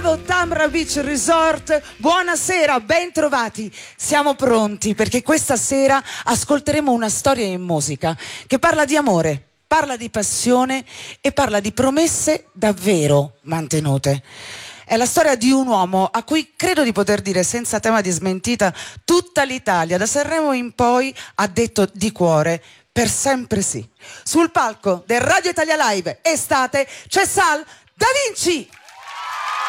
Bravo Tamra Beach Resort, buonasera, ben trovati. Siamo pronti perché questa sera ascolteremo una storia in musica che parla di amore, parla di passione e parla di promesse davvero mantenute. È la storia di un uomo a cui credo di poter dire senza tema di smentita tutta l'Italia, da Sanremo in poi, ha detto di cuore per sempre sì. Sul palco del Radio Italia Live estate c'è Sal Da Vinci!